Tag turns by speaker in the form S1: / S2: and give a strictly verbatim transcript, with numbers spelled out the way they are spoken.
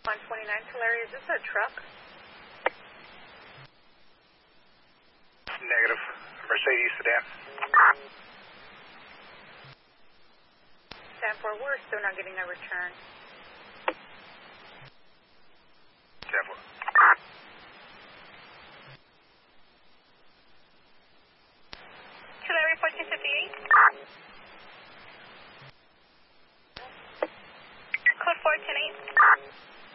S1: one twenty-nine Tulare, is this a truck?
S2: Negative. Mercedes sedan.
S1: Stand for, we're still not getting a return.